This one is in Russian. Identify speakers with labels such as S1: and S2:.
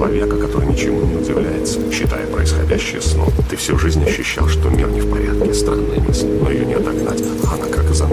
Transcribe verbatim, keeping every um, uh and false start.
S1: человека, который ничему не удивляется, считая происходящее сном. Ты всю жизнь ощущал, что мир не в порядке. Странная мысль, но ее не отогнать. Она как зонт.